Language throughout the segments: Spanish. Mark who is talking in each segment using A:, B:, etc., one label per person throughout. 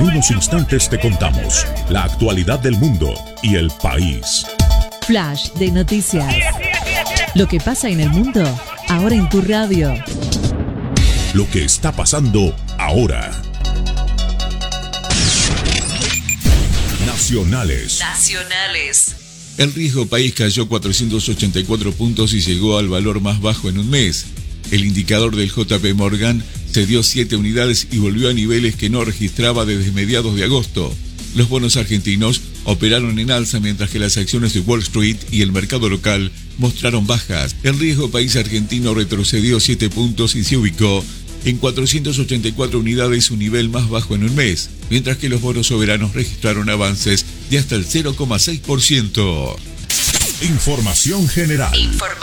A: unos instantes te contamos la actualidad del mundo y el país.
B: Flash de noticias. Lo que pasa en el mundo, ahora en tu radio.
A: Lo que está pasando ahora. Nacionales.
C: El riesgo país cayó 484 puntos y llegó al valor más bajo en un mes. El indicador del JP Morgan cedió 7 unidades y volvió a niveles que no registraba desde mediados de agosto. Los bonos argentinos operaron en alza mientras que las acciones de Wall Street y el mercado local mostraron bajas. El riesgo país argentino retrocedió 7 puntos y se ubicó en 484 unidades, un nivel más bajo en un mes, mientras que los bonos soberanos registraron avances de hasta el 0,6%.
A: Información general.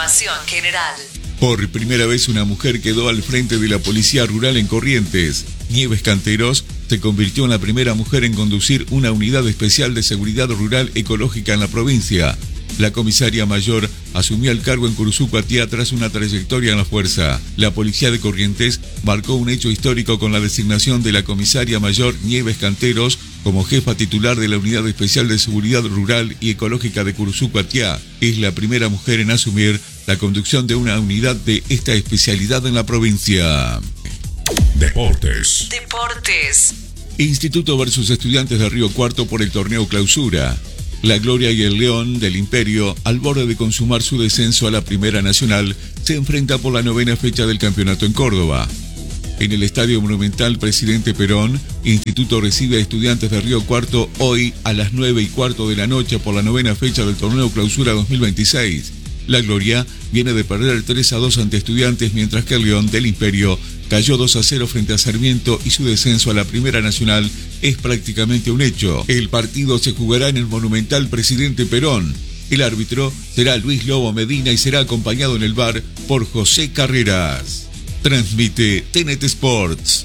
C: Por primera vez una mujer quedó al frente de la Policía Rural en Corrientes. Nieves Canteros se convirtió en la primera mujer en conducir una unidad especial de seguridad rural ecológica en la provincia. La comisaria mayor asumió el cargo en Curuzú-Cuatiá tras una trayectoria en la fuerza. La policía de Corrientes marcó un hecho histórico con la designación de la comisaria mayor Nieves Canteros como jefa titular de la Unidad Especial de Seguridad Rural y Ecológica de Curuzú-Cuatiá. Es la primera mujer en asumir la conducción de una unidad de esta especialidad en la provincia.
A: Deportes.
C: Instituto versus Estudiantes de Río Cuarto por el torneo Clausura. La Gloria y el León del Imperio, al borde de consumar su descenso a la Primera Nacional, se enfrenta por la 9ª fecha del campeonato en Córdoba. En el Estadio Monumental Presidente Perón, Instituto recibe a Estudiantes de Río Cuarto hoy a las 9:15 de la noche por la 9ª fecha del torneo Clausura 2026. La Gloria viene de perder 3-2 ante Estudiantes, mientras que el León del Imperio cayó 2-0 frente a Sarmiento y su descenso a la Primera Nacional es prácticamente un hecho. El partido se jugará en el Monumental Presidente Perón. El árbitro será Luis Lobo Medina y será acompañado en el VAR por José Carreras. Transmite TNT Sports.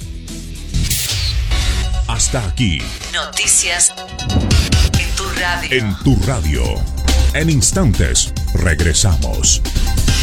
A: Hasta aquí.
B: Noticias en tu radio.
A: En tu radio. En instantes regresamos.